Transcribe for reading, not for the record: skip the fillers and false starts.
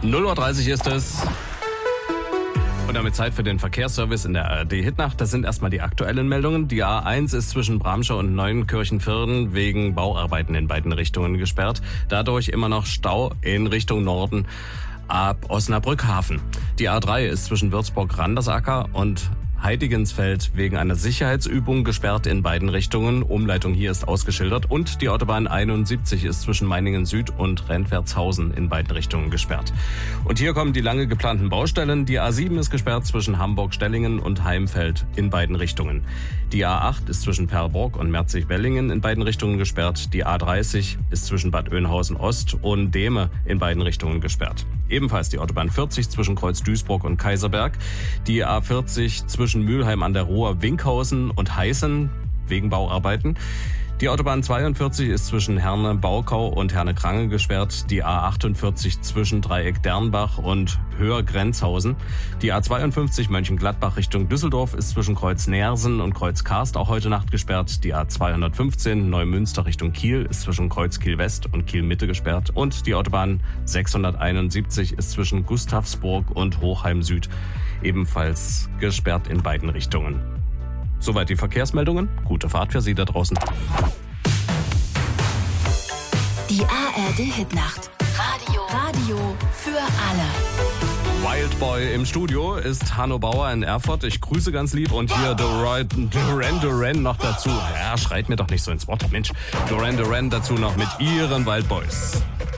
0:30 Uhr ist es. Und damit Zeit für den Verkehrsservice in der ARD-Hitnacht. Das sind erstmal die aktuellen Meldungen. Die A1 ist zwischen Bramsche und Neuenkirchen-Vierden wegen Bauarbeiten in beiden Richtungen gesperrt. Dadurch immer noch Stau in Richtung Norden ab Osnabrück-Hafen. Die A3 ist zwischen Würzburg-Randersacker und Heidigensfeld wegen einer Sicherheitsübung gesperrt in beiden Richtungen. Umleitung hier ist ausgeschildert. Und die Autobahn 71 ist zwischen Meiningen Süd und Rentwertshausen in beiden Richtungen gesperrt. Und hier kommen die lange geplanten Baustellen. Die A7 ist gesperrt zwischen Hamburg-Stellingen und Heimfeld in beiden Richtungen. Die A8 ist zwischen Perlburg und Merzig-Bellingen in beiden Richtungen gesperrt. Die A30 ist zwischen Bad Oeynhausen Ost und Dehme in beiden Richtungen gesperrt. Ebenfalls die Autobahn 40 zwischen Kreuz Duisburg und Kaiserberg. Die A40 zwischen Mülheim an der Ruhr, Winkhausen und Heißen wegen Bauarbeiten. Die Autobahn 42 ist zwischen Herne, Baukau und Herne-Krange gesperrt. Die A48 zwischen Dreieck Dernbach und Höher-Grenzhausen. Die A52 Mönchengladbach Richtung Düsseldorf ist zwischen Kreuz Neersen und Kreuz Karst auch heute Nacht gesperrt. Die A215 Neumünster Richtung Kiel ist zwischen Kreuz Kiel West und Kiel Mitte gesperrt. Und die Autobahn 671 ist zwischen Gustavsburg und Hochheim Süd ebenfalls gesperrt in beiden Richtungen. Soweit die Verkehrsmeldungen. Gute Fahrt für Sie da draußen. Die ARD-Hitnacht. Radio für alle. Wildboy im Studio ist Hanno Bauer in Erfurt. Ich grüße ganz lieb und hier Duran noch dazu. Ja, schreit mir doch nicht so ins Wort, Mensch. Duran dazu noch mit ihren Wildboys.